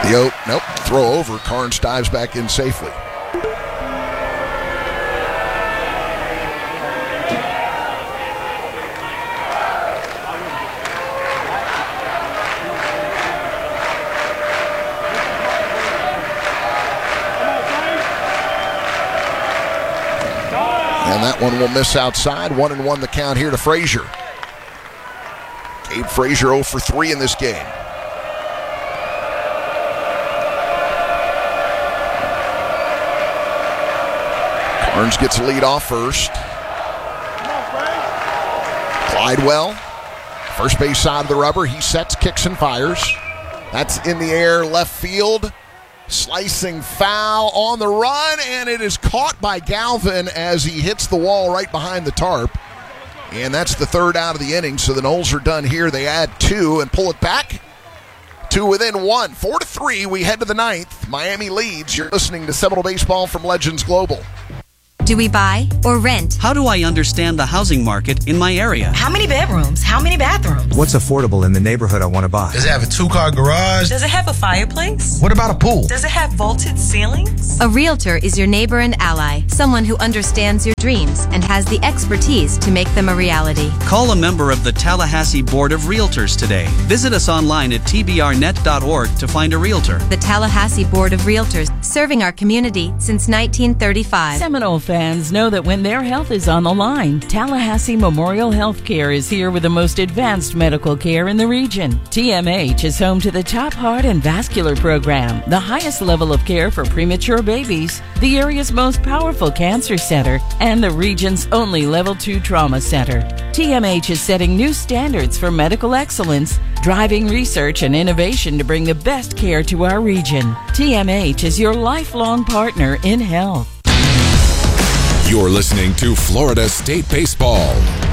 Nope, throw over. Carnes dives back in safely. And that one will miss outside. 1-1 the count here to Frazier. Gabe Frazier 0 for 3 in this game. Carnes gets a lead off first. Clydewell, first base side of the rubber. He sets, kicks, and fires. That's in the air, left field. Slicing foul on the run, and it is caught by Galvin as he hits the wall right behind the tarp. And that's the third out of the inning, so the Noles are done here. They add 2 and pull it back to within 1. 4-3, we head to the 9th. Miami leads. You're listening to Seminole Baseball from Legends Global. Do we buy or rent? How do I understand the housing market in my area? How many bedrooms? How many bathrooms? What's affordable in the neighborhood I want to buy? Does it have a 2-car garage? Does it have a fireplace? What about a pool? Does it have vaulted ceilings? A realtor is your neighbor and ally, someone who understands your dreams and has the expertise to make them a reality. Call a member of the Tallahassee Board of Realtors today. Visit us online at tbrnet.org to find a realtor. The Tallahassee Board of Realtors, serving our community since 1935. Seminole fans know that when their health is on the line, Tallahassee Memorial Healthcare is here with the most advanced medical care in the region. TMH is home to the top heart and vascular program, the highest level of care for premature babies, the area's most powerful cancer center, and the region's only Level 2 trauma center. TMH is setting new standards for medical excellence, driving research and innovation to bring the best care to our region. TMH is your lifelong partner in health. You're listening to Florida State Baseball.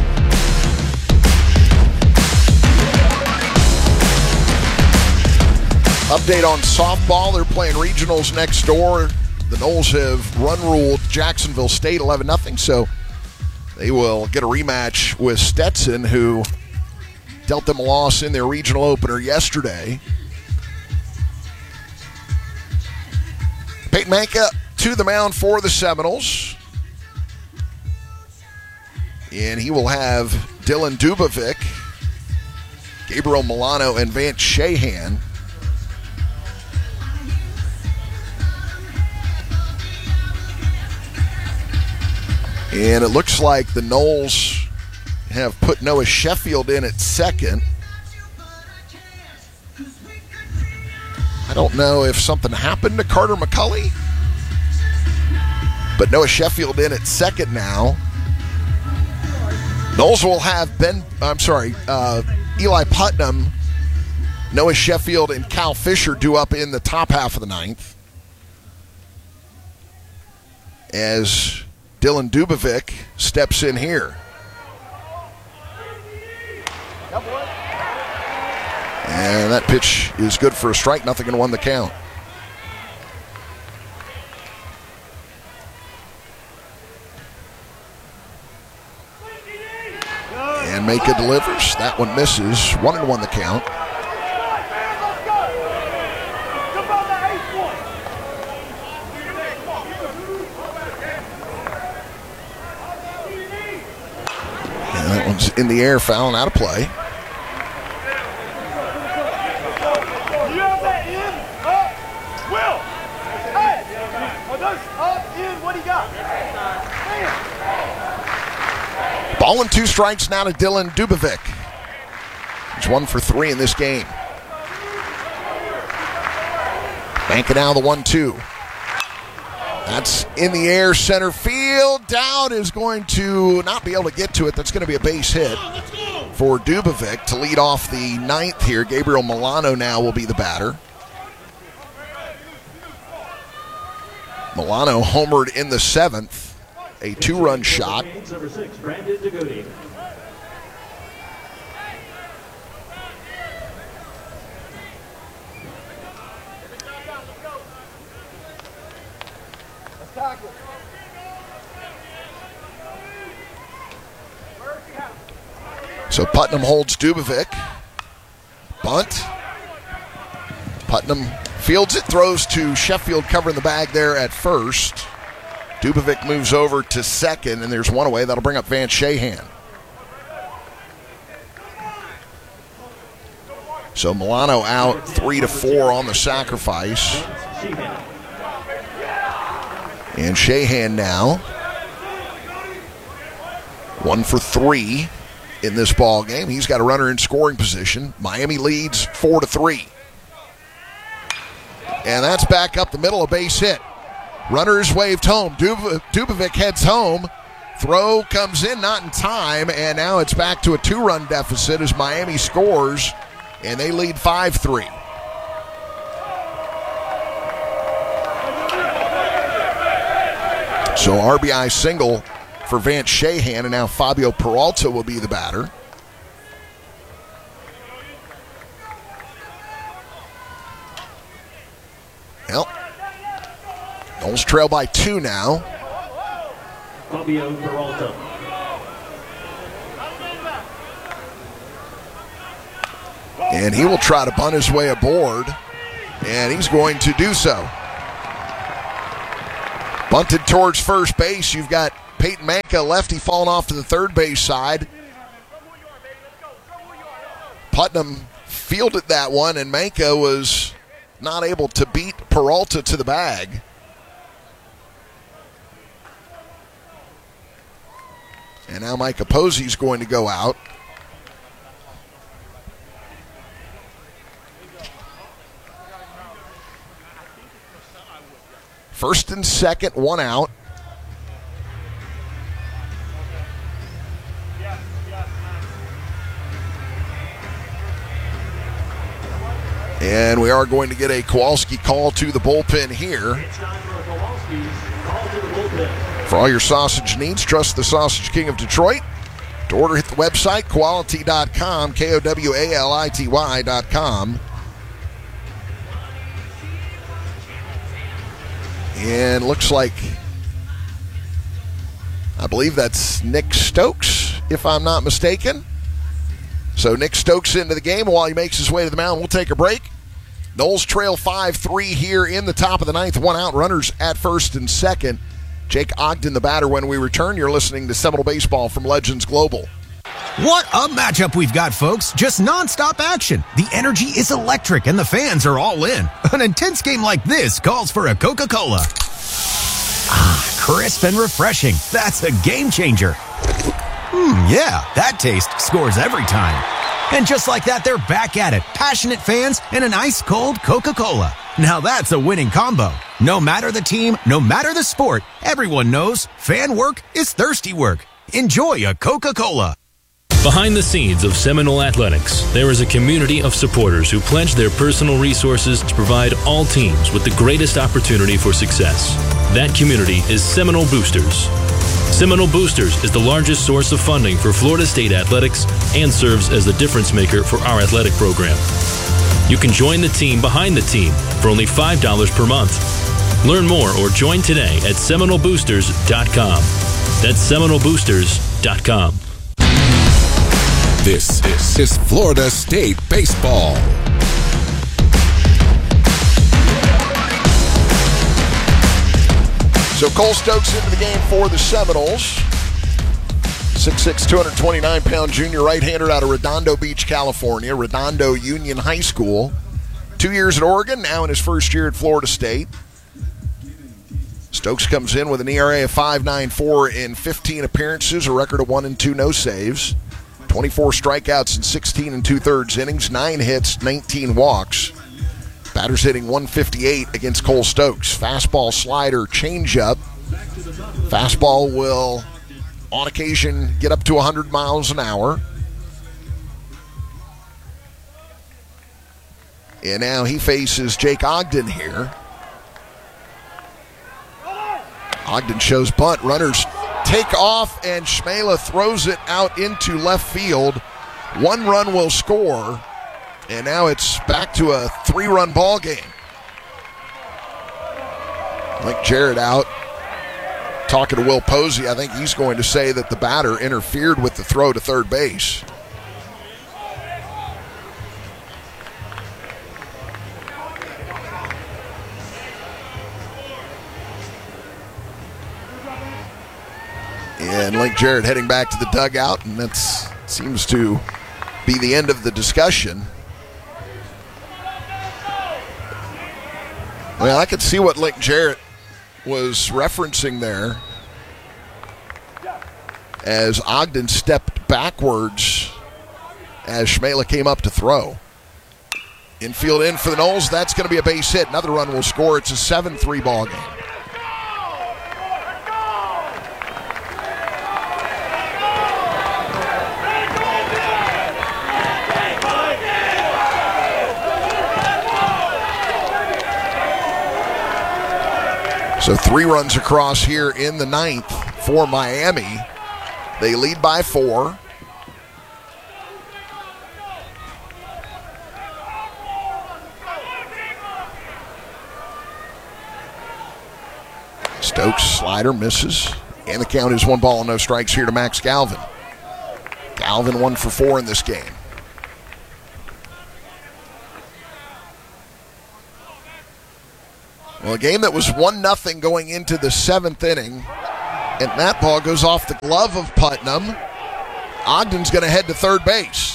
Update on softball. They're playing regionals next door. The Noles have run-ruled Jacksonville State 11-0, so they will get a rematch with Stetson, who dealt them a loss in their regional opener yesterday. Peyton Manka to the mound for the Seminoles. And he will have Dylan Dubovic, Gabriel Milano, and Vance Shahan. And it looks like the Noles have put Noah Sheffield in at second. I don't know if something happened to Carter McCulley, but Noah Sheffield in at second now. Noles will have Eli Putnam, Noah Sheffield, and Cal Fisher due up in the top half of the 9th. As Dylan Dubovic steps in here. And that pitch is good for a strike, 0-1 the count. And Manka delivers. That one misses. 1-1 the count. And that one's in the air, foul and out of play. Ball and 2 strikes now to Dylan Dubovic. He's 1 for 3 in this game. Manka now the 1-2. That's in the air, center field. Dowd is going to not be able to get to it. That's going to be a base hit for Dubovic to lead off the 9th here. Gabriel Milano now will be the batter. Milano homered in the 7th. A 2-run shot. So Putnam holds Dubovic. Bunt. Putnam Fields it, throws to Sheffield covering the bag there at first. Dubovic moves over to second, and there's one away. That'll bring up Van Shahan. So Milano out 3-4 on the sacrifice. And Shahan now 1 for 3 in this ball game. He's got a runner in scoring position. Miami leads 4-3. And that's back up the middle, a base hit. Runners waved home. Dubovic heads home. Throw comes in, not in time, and now it's back to a 2-run deficit as Miami scores, and they lead 5-3. So RBI single for Vance Shahan, and now Fabio Peralta will be the batter. Well, Noles trail by 2 now. Fabio Peralta. And he will try to bunt his way aboard, and he's going to do so. Bunted towards first base. You've got Peyton Manka, lefty, falling off to the third base side. Putnam fielded that one, and Manka was not able to beat Peralta to the bag. And now Micah Posey's going to go out. First and second, 1 out. And we are going to get a Kowalski call to the bullpen here. It's time for a Kowalski's call to the bullpen. For all your sausage needs, trust the Sausage King of Detroit. To order, hit the website, Quality.com, Kowality.com. And looks like, I believe that's Nick Stokes, if I'm not mistaken. So Nick Stokes into the game while he makes his way to the mound. We'll take a break. Noles trail 5-3 here in the top of the ninth. 1 out, runners at first and second. Jake Ogden, the batter, when we return. You're listening to Seminole Baseball from Legends Global. What a matchup we've got, folks. Just nonstop action. The energy is electric and the fans are all in. An intense game like this calls for a Coca-Cola. Ah, crisp and refreshing. That's a game changer. Yeah, that taste scores every time. And just like that, they're back at it. Passionate fans and an ice-cold Coca-Cola. Now that's a winning combo. No matter the team, no matter the sport, everyone knows fan work is thirsty work. Enjoy a Coca-Cola. Behind the scenes of Seminole Athletics, there is a community of supporters who pledge their personal resources to provide all teams with the greatest opportunity for success. That community is Seminole Boosters. Seminole Boosters is the largest source of funding for Florida State athletics and serves as the difference maker for our athletic program. You can join the team behind the team for only $5 per month. Learn more or join today at SeminoleBoosters.com. That's SeminoleBoosters.com. This is Florida State Baseball. So Cole Stokes into the game for the Seminoles. 6'6", 229-pound junior right-hander out of Redondo Beach, California. Redondo Union High School. 2 years at Oregon, now in his first year at Florida State. Stokes comes in with an ERA of 5.94 in 15 appearances, a record of 1-2, no saves. 24 strikeouts in 16 2/3 innings, 9 hits, 19 walks. Batters hitting 158 against Cole Stokes. Fastball, slider, changeup. Fastball will, on occasion, get up to 100 miles an hour. And now he faces Jake Ogden here. Ogden shows bunt. Runners take off, and Shmela throws it out into left field. 1 run will score. And now it's back to a 3-run ball game. Mike Jarrett out talking to Will Posey. I think he's going to say that the batter interfered with the throw to third base. And Link Jarrett heading back to the dugout, and that seems to be the end of the discussion. Well, I could see what Link Jarrett was referencing there as Ogden stepped backwards as Shmela came up to throw. Infield in for the Noles. That's going to be a base hit. Another run will score. It's a 7-3 ball game. So 3 runs across here in the 9th for Miami. They lead by 4. Stokes slider misses. And the count is 1 ball and no strikes here to Max Galvin. Galvin 1 for 4 in this game. Well, a game that was 1-0 going into the 7th inning, and that ball goes off the glove of Putnam. Ogden's going to head to third base.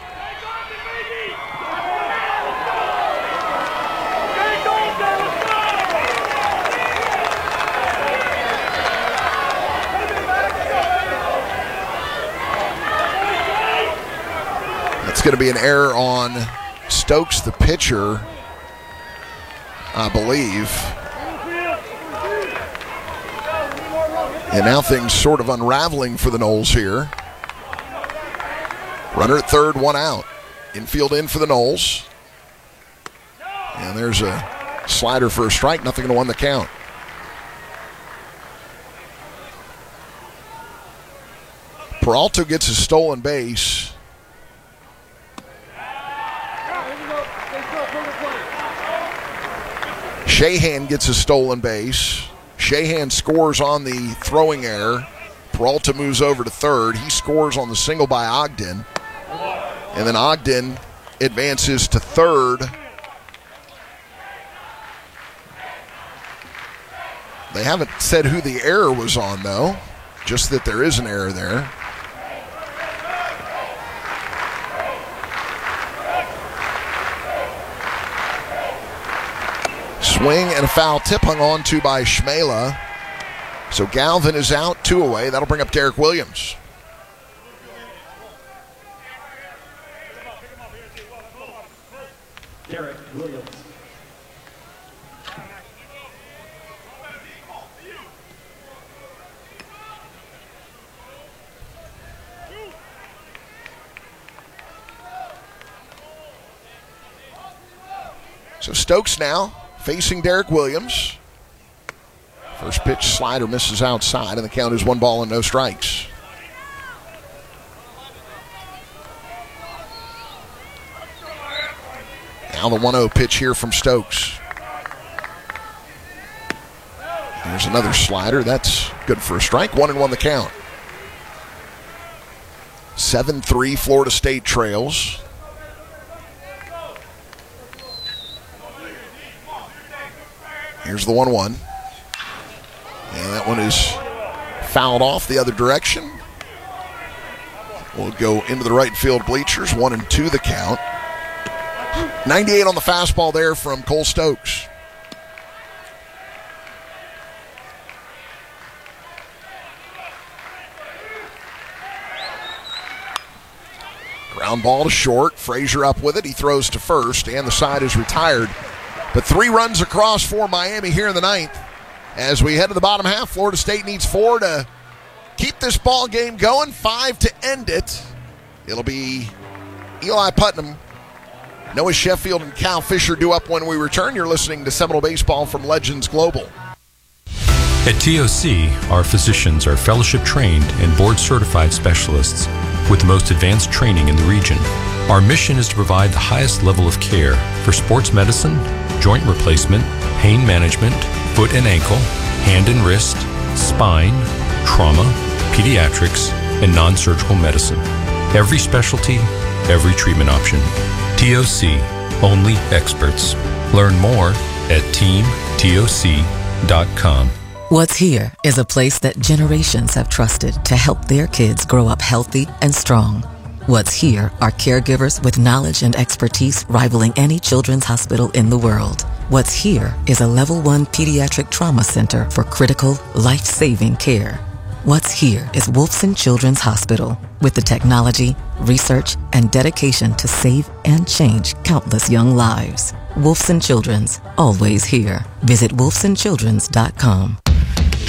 That's going to be an error on Stokes, the pitcher, I believe. And now things sort of unraveling for the Noles here. Runner at third, 1 out. Infield in for the Noles. And there's a slider for a strike, nothing to 1 the count. Peralta gets a stolen base. Shahan gets a stolen base. Shahan scores on the throwing error. Peralta moves over to third. He scores on the single by Ogden. And then Ogden advances to third. They haven't said who the error was on, though. Just that there is an error there. Swing and a foul tip hung on to by Shmela. So Galvin is out, 2 away. That'll bring up Derek Williams. Derek Williams. So Stokes now facing Derek Williams. First pitch slider misses outside, and the count is 1 ball and no strikes. Now the 1-0 pitch here from Stokes. There's another slider. That's good for a strike. 1-1 the count. 7-3 Florida State trails. Here's the 1-1. And that one is fouled off the other direction. Will go into the right field bleachers. 1-2 the count. 98 on the fastball there from Cole Stokes. Ground ball to short. Frazier up with it. He throws to first, and the side is retired. But 3 runs across for Miami here in the 9th. As we head to the bottom half, Florida State needs 4 to keep this ball game going, 5 to end it. It'll be Eli Putnam, Noah Sheffield, and Cal Fisher due up when we return. You're listening to Seminole Baseball from Legends Global. At TOC, our physicians are fellowship-trained and board-certified specialists with the most advanced training in the region. Our mission is to provide the highest level of care for sports medicine, joint replacement, pain management, foot and ankle, hand and wrist, spine, trauma, pediatrics, and non-surgical medicine. Every specialty, every treatment option. TOC, only experts. Learn more at teamtoc.com. What's Here is a place that generations have trusted to help their kids grow up healthy and strong. What's Here are caregivers with knowledge and expertise rivaling any children's hospital in the world. What's Here is a level 1 pediatric trauma center for critical, life-saving care. What's Here is Wolfson Children's Hospital with the technology, research, and dedication to save and change countless young lives. Wolfson Children's, always here. Visit wolfsonchildrens.com.